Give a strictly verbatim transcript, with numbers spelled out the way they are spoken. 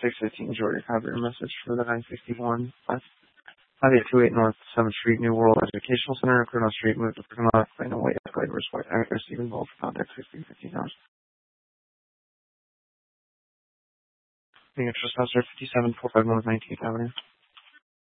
six fifteen Georgia. Copy your message for the nine sixty-one West. five eight two eight North seventh Street, New World Educational Center, Colonel Street, move to parking lot, plane away, escalate, respect, accuracy, involved, contact sixteen fifteen hours. The interest officer fifty-seven four five one nineteenth Avenue.